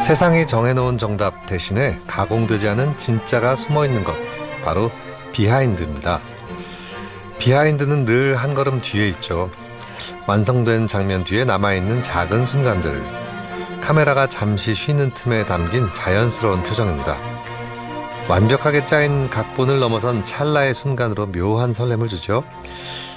세상이 정해놓은 정답 대신에 가공되지 않은 진짜가 숨어있는 것, 바로 비하인드입니다. 비하인드는 늘 한 걸음 뒤에 있죠. 완성된 장면 뒤에 남아있는 작은 순간들, 카메라가 잠시 쉬는 틈에 담긴 자연스러운 표정입니다. 완벽하게 짜인 각본을 넘어선 찰나의 순간으로 묘한 설렘을 주죠.